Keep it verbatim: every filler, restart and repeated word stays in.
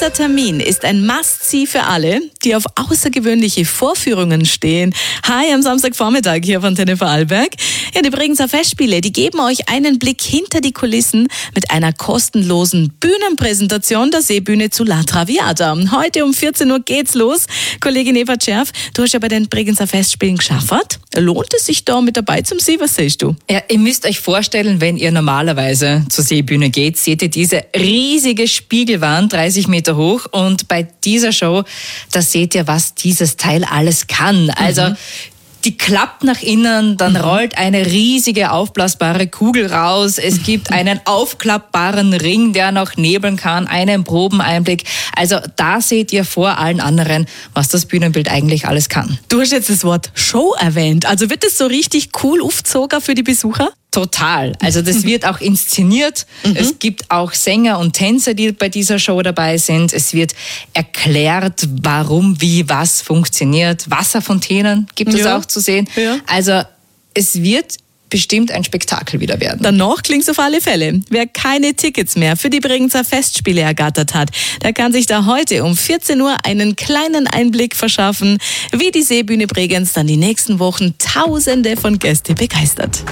Dieser Termin ist ein Must-See für alle, die auf außergewöhnliche Vorführungen stehen. Hi am Samstagvormittag hier von Antenne Vorarlberg. Ja, die Bregenzer Festspiele, die geben euch einen Blick hinter die Kulissen mit einer kostenlosen Bühnenpräsentation der Seebühne zu La Traviata. Heute um vierzehn Uhr geht's los. Kollegin Eva Tscherf, du hast ja bei den Bregenzer Festspielen geschafft. Lohnt es sich da mit dabei zum See? Was siehst du? Ja, ihr müsst euch vorstellen, wenn ihr normalerweise zur Seebühne geht, seht ihr diese riesige Spiegelwand, dreißig Meter hoch, und bei dieser Show, da seht ihr, was dieses Teil alles kann. Also mhm. Die klappt nach innen, dann mhm. rollt eine riesige aufblasbare Kugel raus. Es gibt einen aufklappbaren Ring, der noch nebeln kann, einen Probeneinblick. Also da seht ihr vor allen anderen, was das Bühnenbild eigentlich alles kann. Du hast jetzt das Wort Show erwähnt. Also wird das so richtig cool aufgezogen für die Besucher? Total. Also das wird auch inszeniert. Mhm. Es gibt auch Sänger und Tänzer, die bei dieser Show dabei sind. Es wird erklärt, warum, wie, was funktioniert. Wasserfontänen gibt es ja auch zu sehen. Ja. Also es wird bestimmt ein Spektakel wieder werden. Danach klingt's auf alle Fälle. Wer keine Tickets mehr für die Bregenzer Festspiele ergattert hat, der kann sich da heute um vierzehn Uhr einen kleinen Einblick verschaffen, wie die Seebühne Bregenz dann die nächsten Wochen Tausende von Gästen begeistert.